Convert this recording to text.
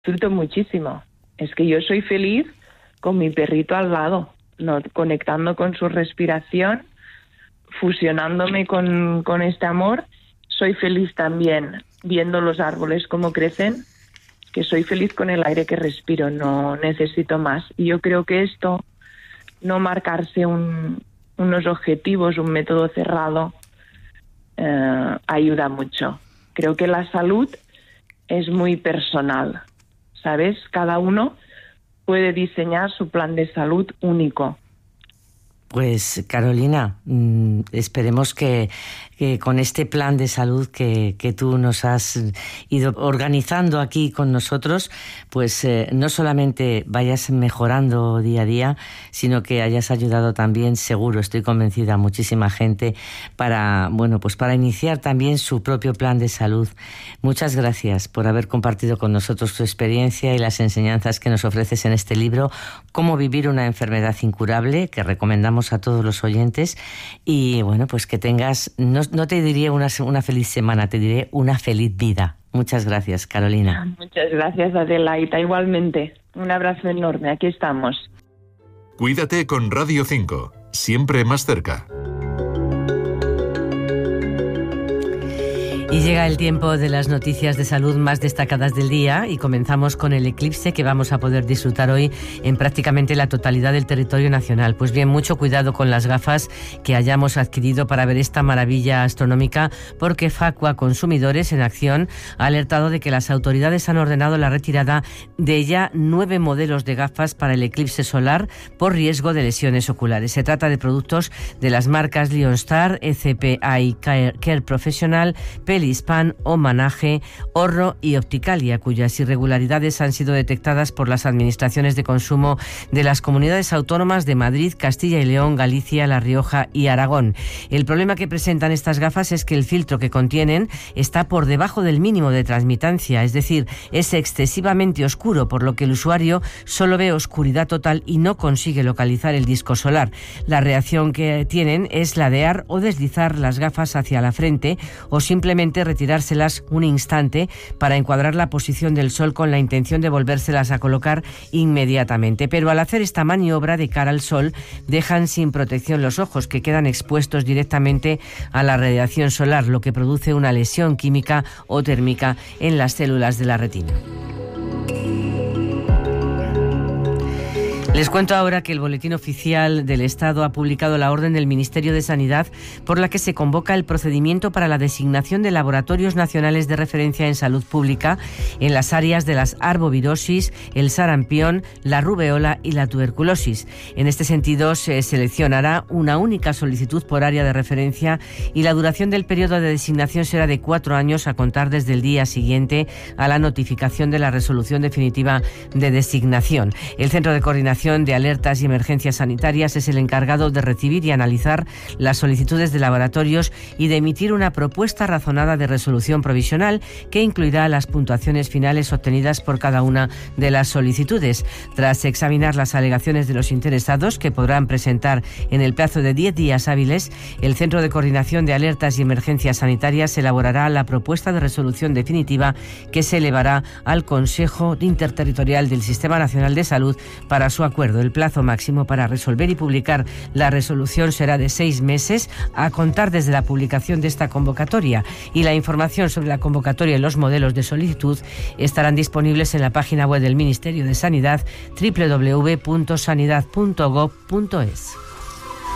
disfruto muchísimo. Es que yo soy feliz con mi perrito al lado, ¿no? Conectando con su respiración, fusionándome con este amor. Soy feliz también viendo los árboles cómo crecen, que soy feliz con el aire que respiro, no necesito más. Y yo creo que esto, no marcarse unos objetivos, un método cerrado, ayuda mucho. Creo que la salud es muy personal, ¿sabes? Cada uno puede diseñar su plan de salud único. Pues Carolina, esperemos que con este plan de salud que tú nos has ido organizando aquí con nosotros, pues no solamente vayas mejorando día a día, sino que hayas ayudado también, seguro, estoy convencida, a muchísima gente para iniciar también su propio plan de salud. Muchas gracias por haber compartido con nosotros tu experiencia y las enseñanzas que nos ofreces en este libro, Cómo vivir una enfermedad incurable, que recomendamos a todos los oyentes. Y bueno, pues que tengas, no te diría una feliz semana, te diré una feliz vida. Muchas gracias, Carolina. Muchas gracias, Adelaida. Igualmente, un abrazo enorme. Aquí estamos. Cuídate con Radio 5, siempre más cerca. Y llega el tiempo de las noticias de salud más destacadas del día y comenzamos con el eclipse que vamos a poder disfrutar hoy en prácticamente la totalidad del territorio nacional. Pues bien, mucho cuidado con las gafas que hayamos adquirido para ver esta maravilla astronómica, porque Facua Consumidores en Acción ha alertado de que las autoridades han ordenado la retirada de ya 9 modelos de gafas para el eclipse solar por riesgo de lesiones oculares. Se trata de productos de las marcas Leonstar, ECP Eye Care Professional, Pelispan, Omanaje, Orro y Opticalia, cuyas irregularidades han sido detectadas por las administraciones de consumo de las comunidades autónomas de Madrid, Castilla y León, Galicia, La Rioja y Aragón. El problema que presentan estas gafas es que el filtro que contienen está por debajo del mínimo de transmitancia, es decir, es excesivamente oscuro, por lo que el usuario solo ve oscuridad total y no consigue localizar el disco solar. La reacción que tienen es ladear o deslizar las gafas hacia la frente o simplemente retirárselas un instante para encuadrar la posición del sol con la intención de volvérselas a colocar inmediatamente. Pero al hacer esta maniobra de cara al sol, dejan sin protección los ojos, que quedan expuestos directamente a la radiación solar, lo que produce una lesión química o térmica en las células de la retina. Les cuento ahora que el Boletín Oficial del Estado ha publicado la orden del Ministerio de Sanidad por la que se convoca el procedimiento para la designación de laboratorios nacionales de referencia en salud pública en las áreas de las arbovirosis, el sarampión, la rubeola y la tuberculosis. En este sentido, se seleccionará una única solicitud por área de referencia y la duración del periodo de designación será de 4 años a contar desde el día siguiente a la notificación de la resolución definitiva de designación. El Centro de Coordinación de Alertas y Emergencias Sanitarias es el encargado de recibir y analizar las solicitudes de laboratorios y de emitir una propuesta razonada de resolución provisional que incluirá las puntuaciones finales obtenidas por cada una de las solicitudes. Tras examinar las alegaciones de los interesados, que podrán presentar en el plazo de 10 días hábiles, el Centro de Coordinación de Alertas y Emergencias Sanitarias elaborará la propuesta de resolución definitiva que se elevará al Consejo Interterritorial del Sistema Nacional de Salud para su acuerdo. El plazo máximo para resolver y publicar la resolución será de 6 meses a contar desde la publicación de esta convocatoria, y la información sobre la convocatoria y los modelos de solicitud estarán disponibles en la página web del Ministerio de Sanidad, www.sanidad.gov.es.